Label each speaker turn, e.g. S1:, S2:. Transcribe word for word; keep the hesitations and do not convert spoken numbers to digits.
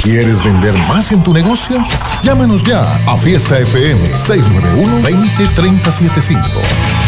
S1: ¿Quieres vender más en tu negocio? Llámanos ya a Fiesta F M seis nueve uno, dos cero, tres cero siete cinco.